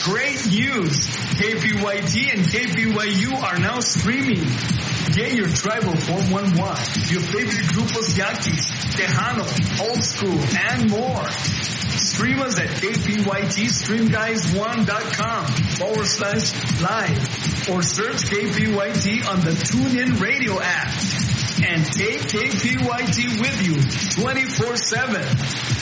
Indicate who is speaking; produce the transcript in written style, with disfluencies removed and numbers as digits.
Speaker 1: Great news! KPYT and KPYU are now streaming. Get your tribal 411, your favorite grupos Yaquis, Tejano, Old School, and more. Stream us at kpytstreamguys1.com/live or search KPYT on the TuneIn Radio app. And take KPYT with you 24/7.